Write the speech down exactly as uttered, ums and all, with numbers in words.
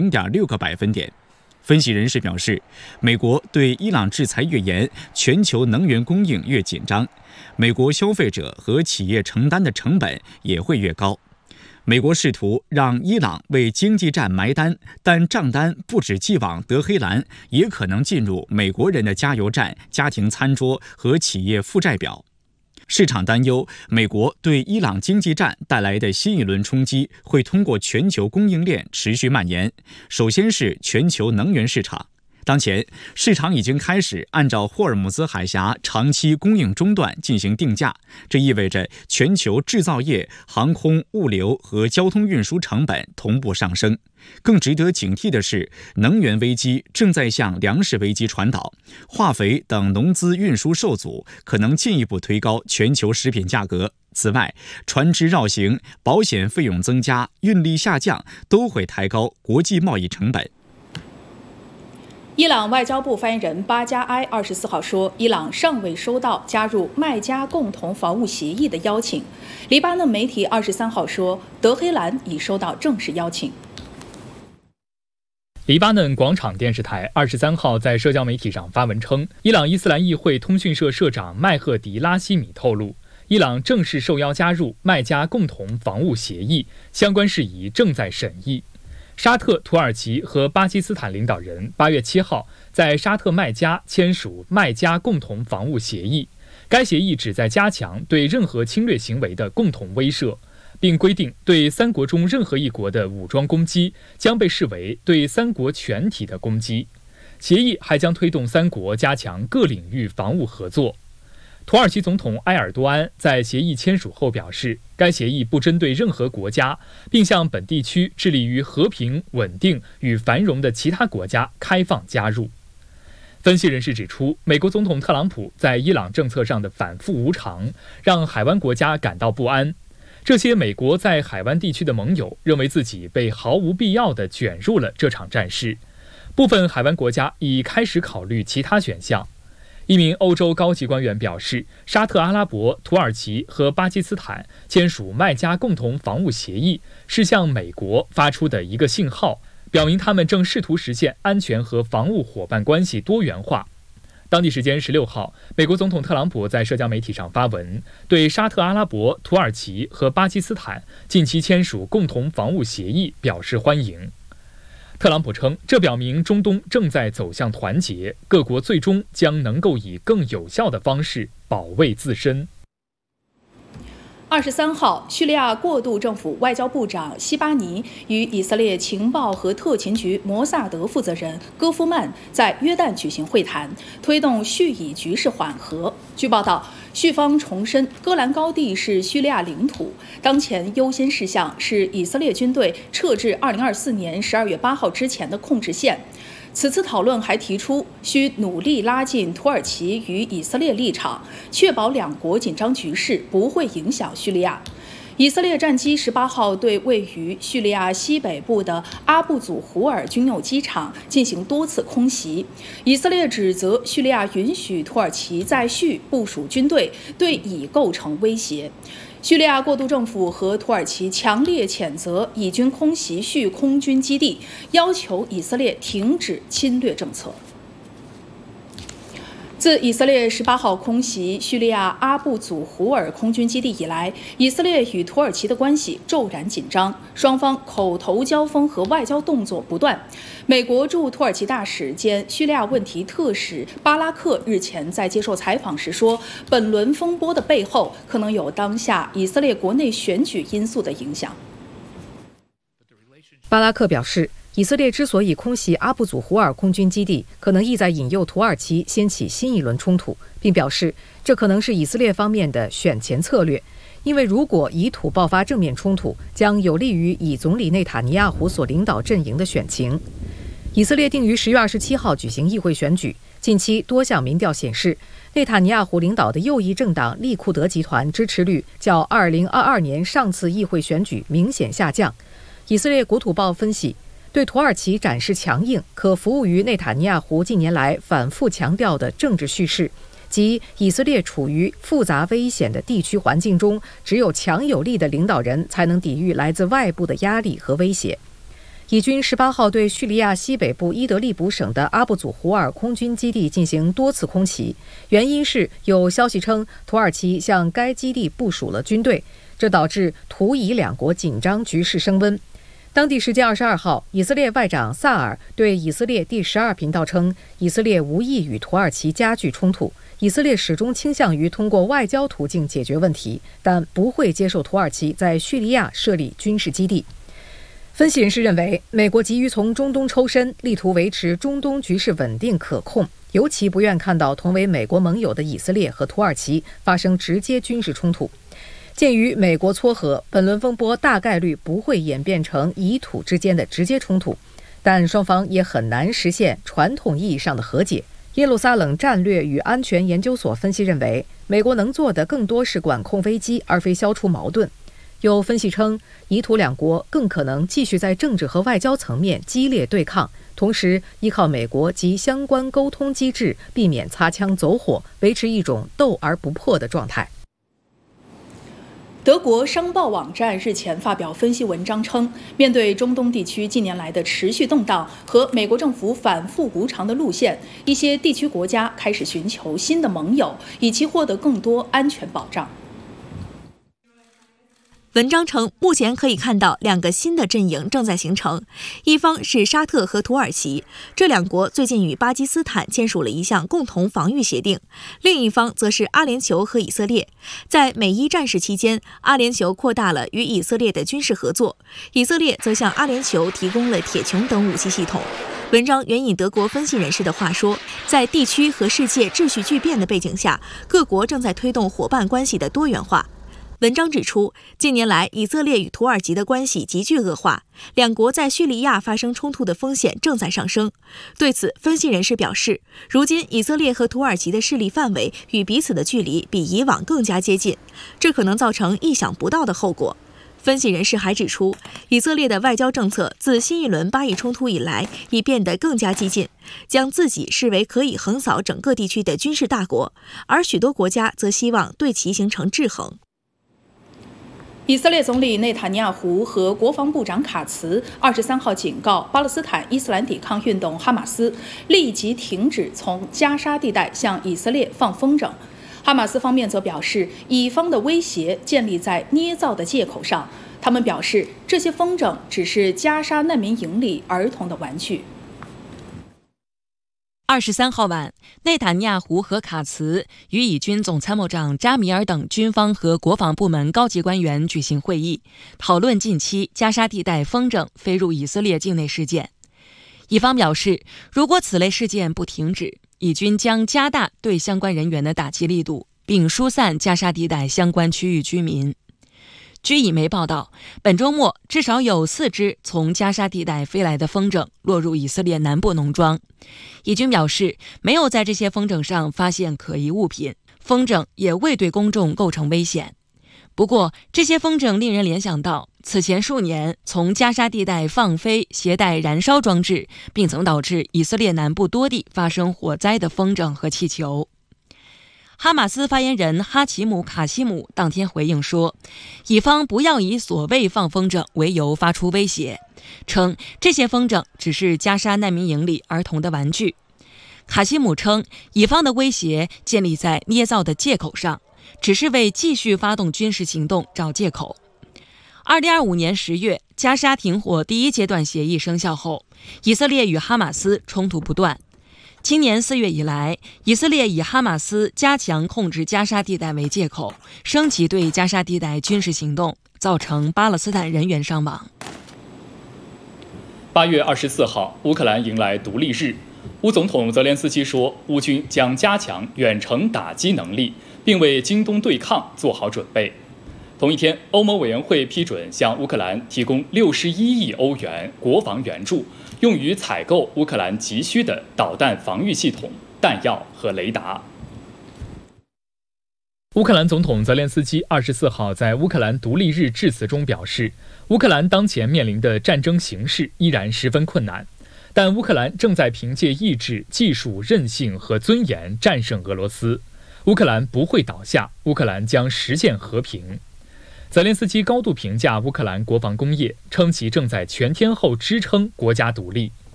零点六个百分点。分析人士表示，美国对伊朗制裁越严，全球能源供应越紧张，美国消费者和企业承担的成本也会越高。美国试图让伊朗为经济战埋单，但账单不止寄往德黑兰，也可能进入美国人的加油站、家庭餐桌和企业负债表。市场担忧，美国对伊朗经济战带来的新一轮冲击会通过全球供应链持续蔓延。首先是全球能源市场，当前市场已经开始按照霍尔木兹海峡长期供应中断进行定价，这意味着全球制造业、航空、物流和交通运输成本同步上升。更值得警惕的是，能源危机正在向粮食危机传导，化肥等农资运输受阻，可能进一步推高全球食品价格。此外，船只绕行、保险费用增加、运力下降，都会抬高国际贸易成本。 伊朗外交部发言人巴加埃二十四号说，伊朗尚未收到加入麦加共同防务协议的邀请。黎巴嫩媒体二十三号说，德黑兰已收到正式邀请。 黎巴嫩广场电视台二十三号在社交媒体上发文称，伊朗伊斯兰议会通讯社社长麦赫迪拉希米透露，伊朗正式受邀加入麦加共同防务协议，相关事宜正在审议。沙特、土耳其和巴基斯坦领导人八月七号在沙特麦加签署麦加共同防务协议，该协议旨在加强对任何侵略行为的共同威慑，并规定对三国中任何一国的武装攻击将被视为对三国全体的攻击。协议还将推动三国加强各领域防务合作。土耳其总统埃尔多安在协议签署后表示，该协议不针对任何国家，并向本地区致力于和平、稳定与繁荣的其他国家开放加入。分析人士指出，美国总统特朗普在伊朗政策上的反复无常，让海湾国家感到不安。这些美国在海湾地区的盟友认为自己被毫无必要地卷入了这场战事，部分海湾国家已开始考虑其他选项。一名欧洲高级官员表示，沙特阿拉伯、土耳其和巴基斯坦签署麦加共同防务协议，是向美国发出的一个信号，表明他们正试图实现安全和防务伙伴关系多元化。当地时间十六号，美国总统特朗普在社交媒体上发文，对沙特阿拉伯、土耳其和巴基斯坦近期签署共同防务协议表示欢迎。特朗普称，这表明中东正在走向团结，各国最终将能够以更有效的方式保卫自身。 二十三号，叙利亚过渡政府外交部长西巴尼与以色列情报和特勤局摩萨德负责人戈夫曼在约旦举行会谈，推动叙以局势缓和。据报道，叙方重申戈兰高地是叙利亚领土，当前优先事项是以色列军队撤至二零二四年十二月八号之前的控制线。此次讨论还提出，需努力拉近土耳其与以色列立场，确保两国紧张局势不会影响叙利亚。以色列战机十八号对位于叙利亚西北部的阿布祖胡尔军用机场进行多次空袭。以色列指责叙利亚允许土耳其在叙部署军队，对以构成威胁。叙利亚过渡政府和土耳其强烈谴责以军空袭叙空军基地，要求以色列停止侵略政策。自以色列十八号空袭叙利亚阿布祖胡尔空军基地以来，以色列与土耳其的关系骤然紧张，双方口头交锋和外交动作不断。美国驻土耳其大使兼叙利亚问题特使巴拉克日前在接受采访时说，本轮风波的背后可能有当下以色列国内选举因素的影响。 巴拉克表示，以色列之所以空袭阿布祖胡尔空军基地，可能意在引诱土耳其掀起新一轮冲突，并表示这可能是以色列方面的选前策略，因为如果以土爆发正面冲突，将有利于以总理内塔尼亚胡所领导阵营的选情。以色列定于十月二十七号举行议会选举，近期多项民调显示，内塔尼亚胡领导的右翼政党利库德集团支持率较二零二二年上次议会选举明显下降。以色列国土报分析，对土耳其展示强硬，可服务于内塔尼亚胡近年来反复强调的政治叙事，即以色列处于复杂危险的地区环境中，只有强有力的领导人才能抵御来自外部的压力和威胁。 以军十八号对叙利亚西北部伊德利卜省的阿布祖胡尔空军基地进行多次空袭，原因是有消息称土耳其向该基地部署了军队，这导致土以两国紧张局势升温。当地时间二十二号，以色列外长萨尔对以色列第十二频道称，以色列无意与土耳其加剧冲突，以色列始终倾向于通过外交途径解决问题，但不会接受土耳其在叙利亚设立军事基地。分析人士认为，美国急于从中东抽身，力图维持中东局势稳定可控，尤其不愿看到同为美国盟友的以色列和土耳其发生直接军事冲突。鉴于美国撮合，本轮风波大概率不会演变成以土之间的直接冲突，但双方也很难实现传统意义上的和解。耶路撒冷战略与安全研究所分析认为，美国能做的更多是管控危机，而非消除矛盾。有分析称，以土两国更可能继续在政治和外交层面激烈对抗，同时依靠美国及相关沟通机制，避免擦枪走火，维持一种斗而不破的状态。 德国商报网站日前发表分析文章称，面对中东地区近年来的持续动荡和美国政府反复无常的路线，一些地区国家开始寻求新的盟友，以期获得更多安全保障。 文章称，目前可以看到两个新的阵营正在形成，一方是沙特和土耳其，这两国最近与巴基斯坦签署了一项共同防御协定；另一方则是阿联酋和以色列。在美伊战事期间，阿联酋扩大了与以色列的军事合作，以色列则向阿联酋提供了铁穹等武器系统。文章援引德国分析人士的话说，在地区和世界秩序巨变的背景下，各国正在推动伙伴关系的多元化。文章指出，近年来以色列与土耳其的关系急剧恶化，两国在叙利亚发生冲突的风险正在上升。对此，分析人士表示，如今以色列和土耳其的势力范围与彼此的距离比以往更加接近，这可能造成意想不到的后果。分析人士还指出，以色列的外交政策自新一轮巴以冲突以来已变得更加激进，将自己视为可以横扫整个地区的军事大国，而许多国家则希望对其形成制衡。 以色列总理内塔尼亚胡和国防部长卡茨二十三号警告巴勒斯坦伊斯兰抵抗运动哈马斯立即停止从加沙地带向以色列放风筝。哈马斯方面则表示，以方的威胁建立在捏造的借口上。他们表示，这些风筝只是加沙难民营里儿童的玩具。 二十三号晚，内塔尼亚胡和卡茨与以军总参谋长扎米尔等军方和国防部门高级官员举行会议，讨论近期加沙地带风筝飞入以色列境内事件。以方表示，如果此类事件不停止，以军将加大对相关人员的打击力度，并疏散加沙地带相关区域居民。据以媒报道，本周末至少有四只从加沙地带飞来的风筝落入以色列南部农庄。以军表示，没有在这些风筝上发现可疑物品，风筝也未对公众构成危险。不过，这些风筝令人联想到此前数年从加沙地带放飞携带燃烧装置，并曾导致以色列南部多地发生火灾的风筝和气球。哈马斯发言人哈奇姆·卡西姆当天回应说，以方不要以所谓放风筝为由发出威胁，称这些风筝只是加沙难民营里儿童的玩具。卡西姆称，以方的威胁建立在捏造的借口上，只是为继续发动军事行动找借口。二零二五年十月，加沙停火第一阶段协议生效后，以色列与哈马斯冲突不断。今年四月以来，以色列以哈马斯加强控制加沙地带为借口，升级对加沙地带军事行动，造成巴勒斯坦人员伤亡。 八月二十四号，乌克兰迎来独立日。乌总统泽连斯基说，乌军将加强远程打击能力，并为今冬对抗做好准备。同一天，欧盟委员会批准向乌克兰提供六十一亿欧元国防援助，用于采购乌克兰急需的导弹防御系统、弹药和雷达。乌克兰总统泽连斯基二十四号在乌克兰独立日致辞中表示，乌克兰当前面临的战争形势依然十分困难，但乌克兰正在凭借意志、技术、韧性和尊严战胜俄罗斯。乌克兰不会倒下，乌克兰将实现和平。 泽连斯基高度评价乌克兰国防工业，称其正在全天候支撑国家独立。